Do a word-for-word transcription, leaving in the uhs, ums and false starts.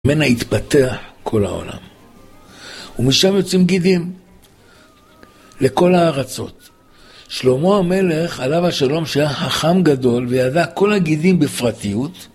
ממנה התפתח כל העולם. ומשם יוצאים גידים לכל הארצות. שלמה המלך עליו השלום שהיה חכם גדול וידע כל הגידים בפרטיות,